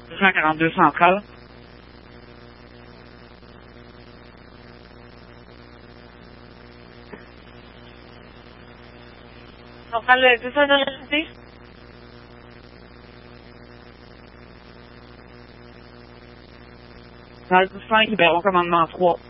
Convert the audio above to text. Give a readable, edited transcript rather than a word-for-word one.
242 centrale. Centrale, c'est ça de réalité? Dans le 5, libéron commandement 3.